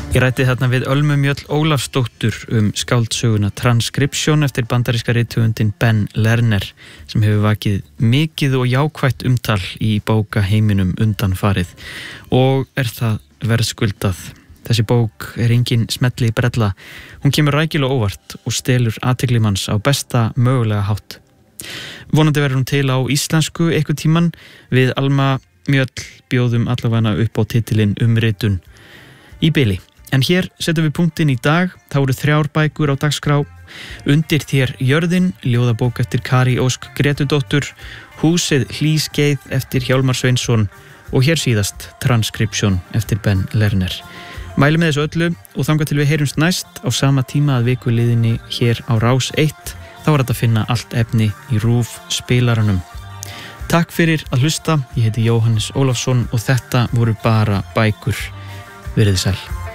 Ég ræddi þarna við Ölmu Mjöll Ólafsdóttur skáldsöguna Transcription eftir bandaríska rithöfundinn Ben Lerner sem hefur vakið mikið og jákvætt umtal í bókaheiminum undanfarið og það verðskuldað. Þessi bók engin smelli brella. Hún kemur rækilega óvart og stelur athygli manns á besta mögulega hátt. Vonandi verður hún til á íslensku einhvern tímann. Við Alma Mjöll bjóðum allavega upp á titilinn Umritun í bili. En hér setjum við punktinn í dag. Það voru 3 bækur á dagskrá. Undir þér jörðin, ljóðabók eftir Kari Ósk Gretudóttur, Húsið hlýskeið eftir Hjálmar Sveinsson og hér síðast Transcription eftir Ben Lerner. Mælum með þessu öllu og þangað til við heyrumst næst á sama tíma að viku liðinni hér á Rás 1. Þá þetta að finna allt efni í RÚV spilaranum. Takk fyrir að hlusta. Ég heiti Jóhannes Ólafsson og þetta voru bara bækur. Verið sæl.